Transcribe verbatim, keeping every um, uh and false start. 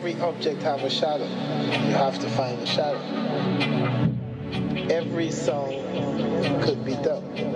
every object have a shadow. You have to find a shadow. Every song could be dope.